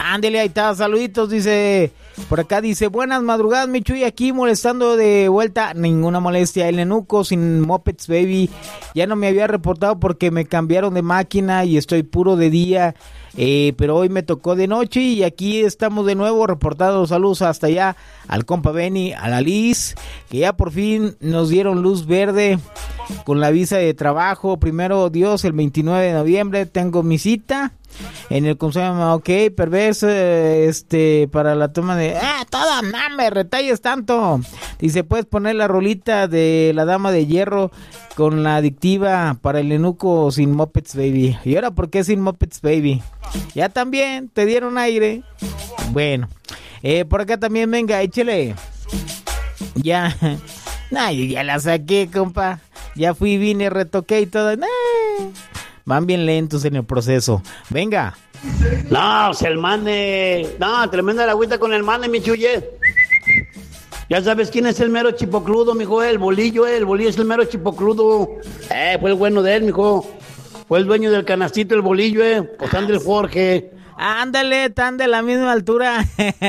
Ándele, ahí está, saluditos, dice, por acá dice, buenas madrugadas, mi Chuy, aquí molestando de vuelta, ninguna molestia, el Nenuco sin Mopeds Baby, ya no me había reportado porque me cambiaron de máquina y estoy puro de día, pero hoy me tocó de noche y aquí estamos de nuevo reportando. Saludos hasta allá al compa Benny, a la Liz, que ya por fin nos dieron luz verde con la visa de trabajo. Primero Dios, el 29 de noviembre tengo mi cita en el consejo. Ok, perverso, para la toma de toda, no me retalles tanto. Dice, puedes poner la rolita de la dama de hierro con la adictiva para el Nenuco sin Mopeds Baby. ¿Y ahora por qué sin Mopeds Baby? Ya también te dieron aire. Bueno, por acá también, venga, échele. Ya, nah, yo ya la saqué, compa. Ya fui, vine, retoqué y todo. Nah, van bien lentos en el proceso. Venga. No, el mane. No, tremenda la agüita con el mane, mi Chuye. Ya sabes quién es el mero chipocludo, mijo, el bolillo es el mero chipocludo. Fue el bueno de él, mijo. Fue el dueño del canastito, el bolillo, pues anda el Jorge. Ándale, tan de la misma altura.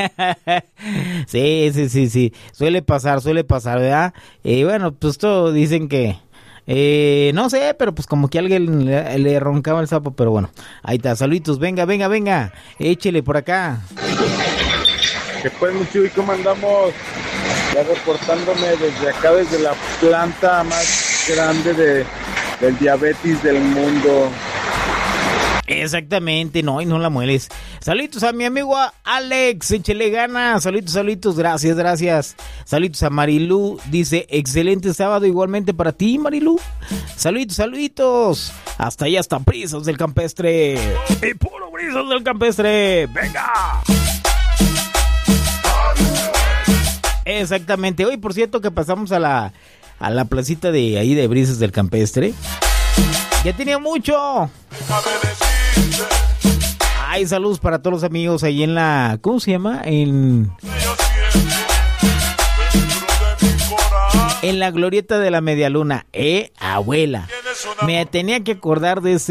Sí. Suele pasar, ¿verdad? Bueno, pues todos dicen que... no sé, pero pues como que alguien le roncaba el sapo, pero bueno. Ahí está, saluditos, venga. Échele por acá. ¿Qué pues, Michu? ¿Y cómo andamos? Ya reportándome desde acá, desde la planta más grande del diabetes del mundo. Exactamente, no, y no la mueles. Saludos a mi amigo Alex, échele ganas. Saludos, gracias. Saludos a Marilú, dice, excelente sábado igualmente para ti, Marilú. Saluditos. Hasta allá están Brisas del Campestre. Y puro Brisas del Campestre, venga. Exactamente, hoy por cierto que pasamos a la placita de ahí de Brisas del Campestre. Ya tenía mucho. Ay, saludos para todos los amigos ahí en la... ¿Cómo se llama? En la glorieta de la Medialuna. Abuela. Me tenía que acordar de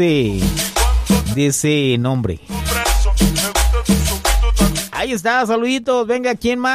ese nombre. Ahí está, saluditos. Venga, ¿quién más?